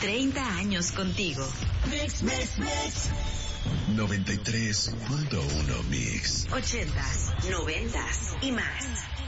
30 años contigo. Mix, mix, mix. 93.1 Mix. 80s, 90s y más.